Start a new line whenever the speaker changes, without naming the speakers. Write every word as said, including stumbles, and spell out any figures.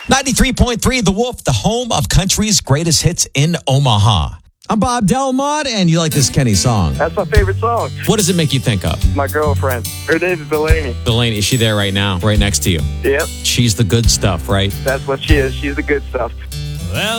ninety-three point three The Wolf, the home of country's greatest hits in Omaha. I'm Bob Delmont, and you like this Kenny song.
That's my favorite song.
What does it make you think of?
My girlfriend. Her name is Delaney.
Delaney, is she there right now, right next to you?
Yep.
She's the good stuff, right?
That's what she is. She's the good stuff.
Well,